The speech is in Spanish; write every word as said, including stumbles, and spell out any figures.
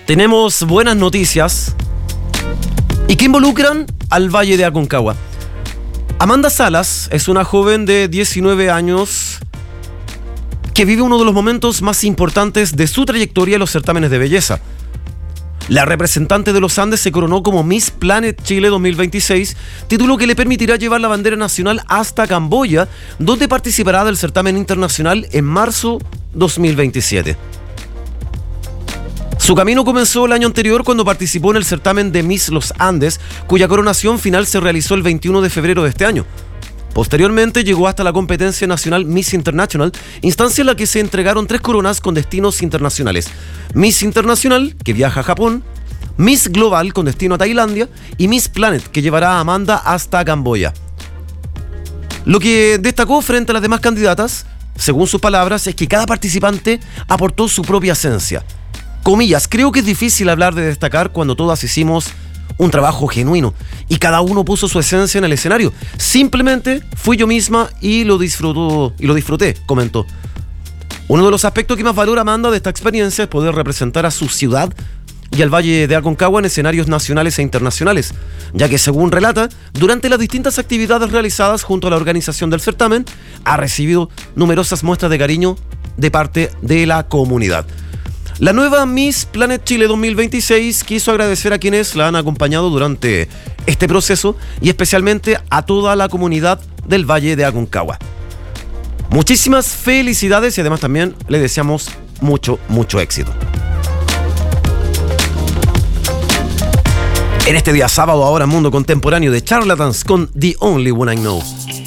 tenemos buenas noticias y que involucran al Valle de Aconcagua. Amanda Salas es una joven de diecinueve años que vive uno de los momentos más importantes de su trayectoria en los certámenes de belleza. La representante de los Andes se coronó como Miss Planet Chile dos mil veintiséis, título que le permitirá llevar la bandera nacional hasta Camboya, donde participará del certamen internacional en marzo dos mil veintisiete. Su camino comenzó el año anterior cuando participó en el certamen de Miss Los Andes, cuya coronación final se realizó el veintiuno de febrero de este año. Posteriormente llegó hasta la competencia nacional Miss International, instancia en la que se entregaron tres coronas con destinos internacionales: Miss Internacional, que viaja a Japón; Miss Global, con destino a Tailandia; y Miss Planet, que llevará a Amanda hasta Camboya. Lo que destacó frente a las demás candidatas, según sus palabras, es que cada participante aportó su propia esencia. Comillas, creo que es difícil hablar de destacar cuando todas hicimos un trabajo genuino y cada uno puso su esencia en el escenario. Simplemente fui yo misma y lo disfrutó, y lo disfruté, comentó. Uno de los aspectos que más valora Amanda de esta experiencia es poder representar a su ciudad y al Valle de Aconcagua en escenarios nacionales e internacionales, ya que, según relata, durante las distintas actividades realizadas junto a la organización del certamen, ha recibido numerosas muestras de cariño de parte de la comunidad. La nueva Miss Planet Chile dos mil veintiséis quiso agradecer a quienes la han acompañado durante este proceso y especialmente a toda la comunidad del Valle de Aconcagua. Muchísimas felicidades y además también le deseamos mucho, mucho éxito. En este día sábado, ahora Mundo Contemporáneo de Charlatans con The Only One I Know.